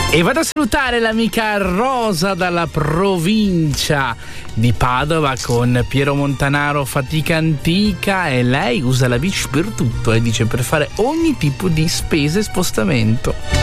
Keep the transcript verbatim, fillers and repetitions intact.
E vado a salutare l'amica Rosa dalla provincia di Padova con Piero Montanaro, Fatica Antica, e lei usa la bici per tutto e dice per fare ogni tipo di spese e spostamento.